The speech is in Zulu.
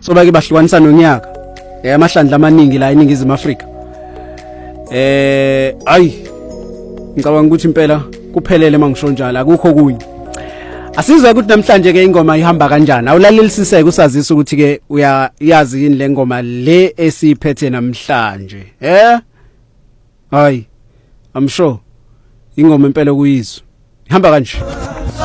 so bake bahlukanisa nonyaka amahlandla amaningi la eningizimu Afrika. Ngicabanga ukuthi impela kuphelele mangisho njalo akukho kunye. Asizwe ukuthi namhlanje ke ingoma ihamba kanjani. Awulalelisiseke usazisa ukuthi ke uyayazi yini le ngoma le esiphethe namhlanje. I'm sure ingoma impela kuyizwe. Ihamba kanje.